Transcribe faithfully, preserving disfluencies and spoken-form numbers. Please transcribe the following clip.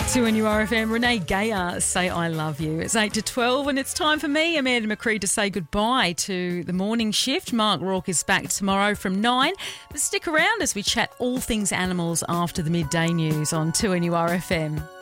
two N U R F M, Renee Gayer, Say I Love You. It's eight to twelve and it's time for me, Amanda McCree, to say goodbye to the morning shift. Mark Rourke is back tomorrow from nine. But stick around as we chat all things animals after the midday news on two N U R F M.